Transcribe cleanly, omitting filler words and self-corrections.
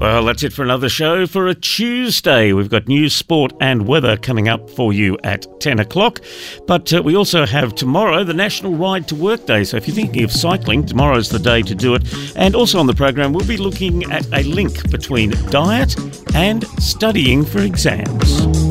Well, that's it for another show for a Tuesday. We've got news, sport and weather coming up for you at 10 o'clock. But we also have tomorrow the National Ride to Work Day. So if you're thinking of cycling, tomorrow's the day to do it. And also on the program, we'll be looking at a link between diet and studying for exams.